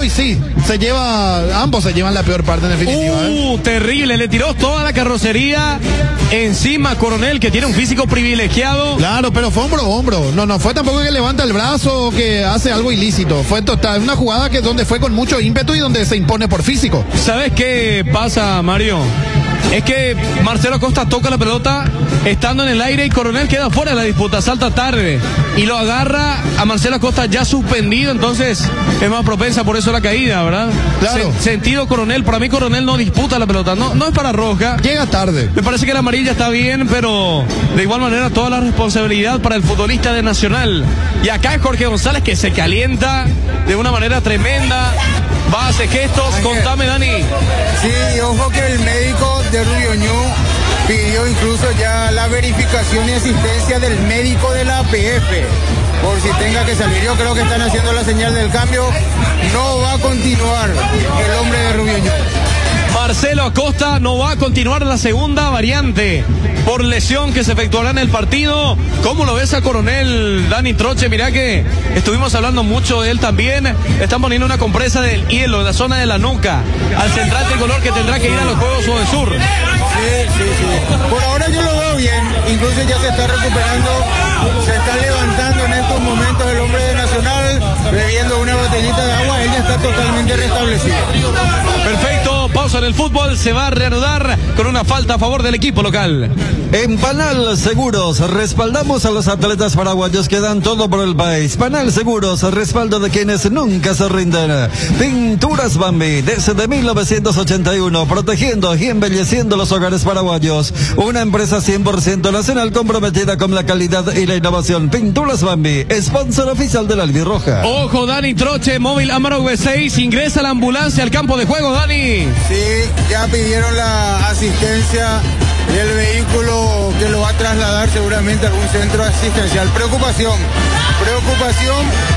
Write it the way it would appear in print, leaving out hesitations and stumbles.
y sí, ambos se llevan la peor parte en definitiva. Terrible, le tiró toda la carrocería encima a Coronel, que tiene un físico privilegiado. Claro, pero fue hombro a hombro. No fue tampoco que levanta el brazo o que hace algo ilícito. Fue total, una jugada donde fue con mucho ímpetu y donde se impone por físico. ¿Sabes qué pasa, Mario? Es que Marcelo Acosta toca la pelota estando en el aire y Coronel queda fuera de la disputa, salta tarde y lo agarra a Marcelo Acosta ya suspendido, entonces es más propensa por eso la caída, ¿verdad? Claro. Sentido Coronel, para mí Coronel no disputa la pelota, no es para roja. Llega tarde. Me parece que la amarilla está bien, pero de igual manera toda la responsabilidad para el futbolista de Nacional. Y acá es Jorge González que se calienta de una manera tremenda. Va a hacer gestos, contame, Dani. Sí, ojo que el médico de Rubio Ñu pidió incluso ya la verificación y asistencia del médico de la APF, por si tenga que salir. Yo creo que están haciendo la señal del cambio. No va a continuar el hombre de Rubio Ñu. Marcelo Acosta no va a continuar la segunda variante por lesión que se efectuará en el partido. ¿Cómo lo ves a Coronel, Dani Troche? Mirá que estuvimos hablando mucho de él también. Están poniendo una compresa del hielo en la zona de la nuca al central tricolor que tendrá que ir a los Juegos Sur. Sí. Por ahora yo lo veo bien. Incluso ya se está recuperando, se está levantando en estos momentos el hombre de Nacional, bebiendo una botellita de agua. Él ya está totalmente restablecido. Perfecto, pausa en el fútbol, se va a reanudar con una falta a favor del equipo local. En Panal Seguros respaldamos a los atletas paraguayos que dan todo por el país. Panal Seguros, respaldo de quienes nunca se rinden. Pinturas Bambi, desde 1981, protegiendo y embelleciendo los hogares paraguayos. Una empresa 100% nacional comprometida con la calidad y la innovación. Pinturas Bambi, sponsor oficial de la Albirroja. Ojo, Dani Troche, móvil Amaro V6, ingresa la ambulancia al campo de juego, Dani. Sí, ya pidieron la asistencia del vehículo que lo va a trasladar seguramente a algún centro asistencial. Preocupación.